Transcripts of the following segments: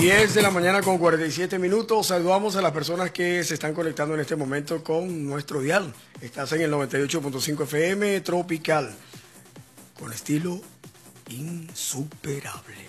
10 de la mañana con 47 minutos. Saludamos a las personas que se están conectando en este momento con nuestro dial. Estás en el 98.5 FM Tropical, con estilo insuperable.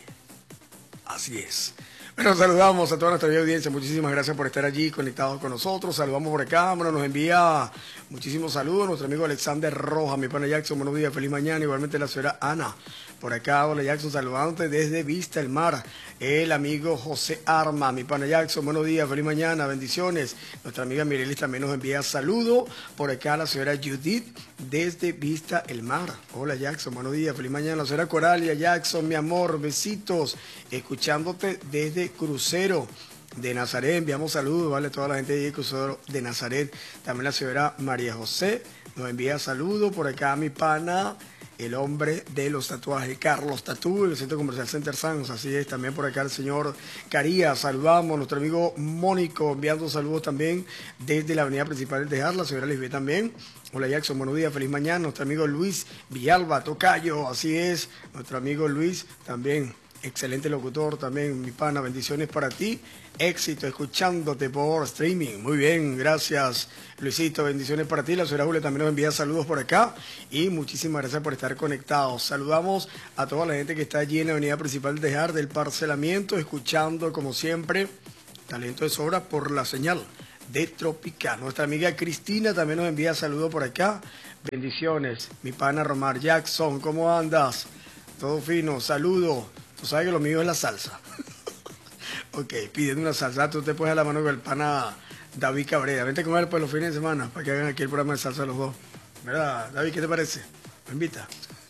Así es. Bueno, saludamos a toda nuestra audiencia. Muchísimas gracias por estar allí conectados con nosotros. Saludamos por acá. Bueno, nos envía muchísimos saludos nuestro amigo Alexander Rojas, mi pana Jackson. Buenos días, feliz mañana. Igualmente la señora Ana. Por acá, hola Jackson, saludándote desde Vista el Mar. El amigo José Arma, mi pana Jackson. Buenos días, feliz mañana, bendiciones. Nuestra amiga Mirelis también nos envía saludos. Por acá la señora Judith desde Vista el Mar. Hola Jackson, buenos días, feliz mañana. La señora Coralia Jackson, mi amor, besitos. Escuchándote desde Crucero de Nazaret, enviamos saludos, vale, toda la gente de Crucero de Nazaret. También la señora María José nos envía saludos. Por acá mi pana, el hombre de los tatuajes, Carlos Tatú, el Centro Comercial Center Sanz, así es. También por acá el señor Carías, saludamos. Nuestro amigo Mónico enviando saludos también desde la avenida principal del Tejar, la señora Lisbeth también. Hola Jackson, buenos días, feliz mañana. Nuestro amigo Luis Villalba, tocayo, así es. Nuestro amigo Luis también, excelente locutor también, mi pana, bendiciones para ti. Éxito escuchándote por streaming. Muy bien, gracias Luisito, bendiciones para ti. La señora Julia también nos envía saludos por acá y muchísimas gracias por estar conectados. Saludamos a toda la gente que está allí en la avenida principal de Tejar del Parcelamiento, escuchando como siempre Talento de Sobra por la señal de Tropical. Nuestra amiga Cristina también nos envía saludos por acá. Bendiciones, mi pana Romar Jackson, ¿cómo andas? Todo fino, saludos. Tú sabes que lo mío es la salsa. Ok, pidiendo una salsa. Tú te pones a la mano con el pana David Cabrera. Vente con él por los fines de semana para que hagan aquí el programa de salsa los dos. ¿Verdad, David? ¿Qué te parece? ¿Me invita?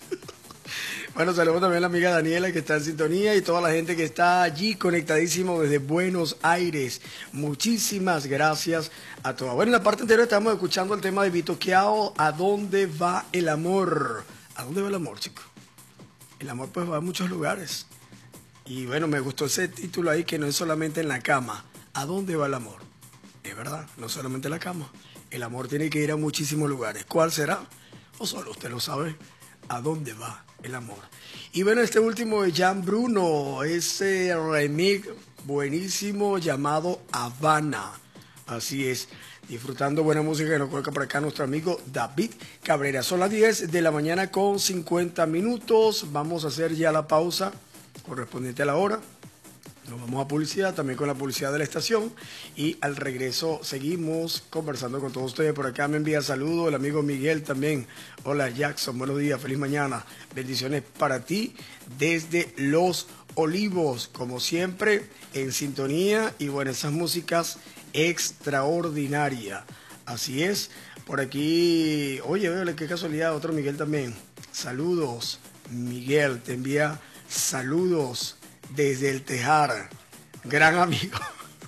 Bueno, saludos también a la amiga Daniela que está en sintonía y toda la gente que está allí conectadísimo desde Buenos Aires. Muchísimas gracias a todos. Bueno, en la parte anterior estamos escuchando el tema de Vito Quiao, ¿a dónde va el amor? ¿A dónde va el amor, chicos? El amor pues va a muchos lugares. Y bueno, me gustó ese título ahí, que no es solamente en la cama. ¿A dónde va el amor? Es verdad, no solamente en la cama. El amor tiene que ir a muchísimos lugares. ¿Cuál será? O solo usted lo sabe. ¿A dónde va el amor? Y bueno, este último de Jan Bruno, ese remix buenísimo llamado Habana. Así es, disfrutando buena música que nos coloca por acá nuestro amigo David Cabrera. Son las 10 de la mañana con 50 minutos. Vamos a hacer ya la pausa correspondiente a la hora. Nos vamos a publicidad, también con la publicidad de la estación, y al regreso seguimos conversando con todos ustedes. Por acá me envía saludos el amigo Miguel también. Hola Jackson, buenos días, feliz mañana, bendiciones para ti desde Los Olivos, como siempre en sintonía, y bueno, esas músicas extraordinarias, así es. Por aquí, oye, qué casualidad, otro Miguel también. Saludos, Miguel, te envía saludos desde el Tejar, gran amigo.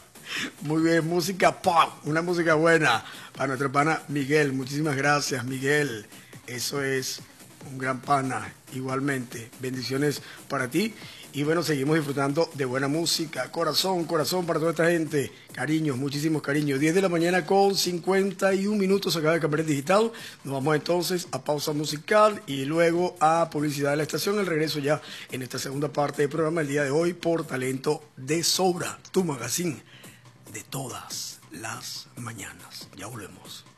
Muy bien, música pop, una música buena para nuestro pana Miguel. Muchísimas gracias, Miguel. Eso es un gran pana, igualmente. Bendiciones para ti. Y bueno, seguimos disfrutando de buena música. Corazón, corazón para toda esta gente. Cariños, muchísimos cariños. 10 de la mañana con 51 minutos. Acaba de cambiar el digital. Nos vamos entonces a pausa musical y luego a publicidad de la estación. El regreso ya en esta segunda parte del programa el día de hoy por Talento de Sobra, tu magazine de todas las mañanas. Ya volvemos.